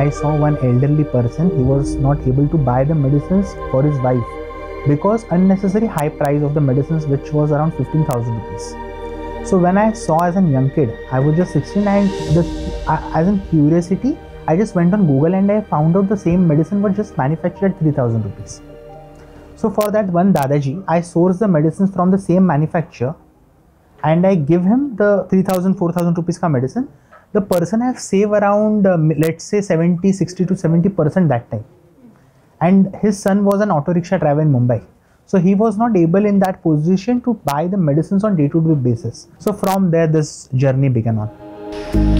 I saw one elderly person. He was not able to buy the medicines for his wife because unnecessary high price of the medicines, which was around 15,000 rupees. So when I saw as a young kid, I was just 16, and as in curiosity, I just went on Google and I found out the same medicine was just manufactured at 3,000 rupees. So for that one Dadaji, I source the medicines from the same manufacturer and I give him the 3,000, 4,000 rupees ka medicine. The person has saved around, let's say 60 to 70% that time. And his son was an auto rickshaw driver in Mumbai. So he was not able in that position to buy the medicines on day-to-day basis. So from there, this journey began on.